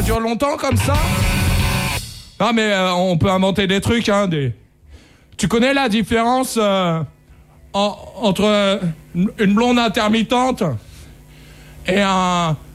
dure longtemps comme ça? Non mais on peut inventer des trucs, hein. Tu connais la différence entre une blonde intermittente et un